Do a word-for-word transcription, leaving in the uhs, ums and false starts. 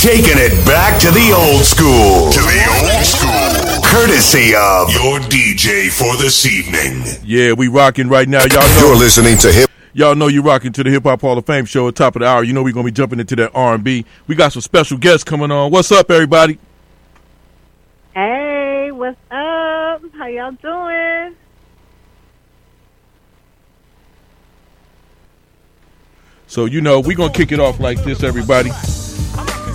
Taking it back to the old school. To the old school. Courtesy of your D J for this evening. Yeah, we rocking right now. Y'all know. You're listening to Hip. Y'all know you're rocking to the Hip Hop Hall of Fame show at top of the hour. You know we're going to be jumping into that R and B. We got some special guests coming on. What's up, everybody? Hey, what's up? How y'all doing? So, you know, we're going to kick it off like this, everybody.